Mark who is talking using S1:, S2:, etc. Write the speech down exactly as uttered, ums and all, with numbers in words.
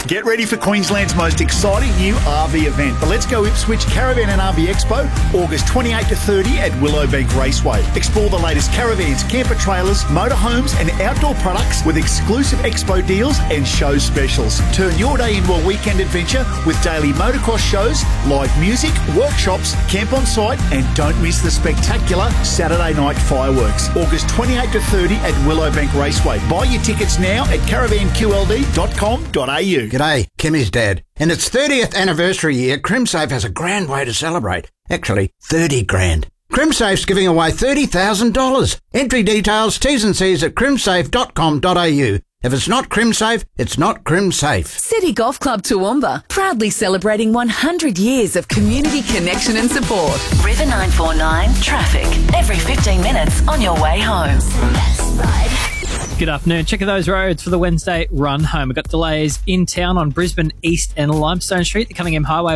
S1: Get ready for Queensland's most exciting new R V event, the Let's Go Ipswich Caravan and R V Expo, August twenty-eighth to thirtieth at Willowbank Raceway. Explore the latest caravans, camper trailers, motorhomes and outdoor products with exclusive expo deals and show specials. Turn your day into a weekend adventure with daily motocross shows, live music, workshops, camp on site, and don't miss the spectacular Saturday night fireworks. August twenty-eighth to thirtieth at Willowbank Raceway. Buy your tickets now at caravan q l d dot com dot a u.
S2: G'day, Kimmy's dad. In its thirtieth anniversary year, CrimSafe has a grand way to celebrate. Actually, thirty grand. CrimSafe's giving away thirty thousand dollars. Entry details, T's and C's at crimsafe dot com dot a u. If it's not CrimSafe, it's not CrimSafe.
S3: City Golf Club Toowoomba, proudly celebrating one hundred years of community connection and support. River nine four nine traffic, every fifteen minutes on your way home.
S4: Good afternoon. Check those roads for the Wednesday run home. We've got delays in town on Brisbane East and Limestone Street, the Cunningham Highway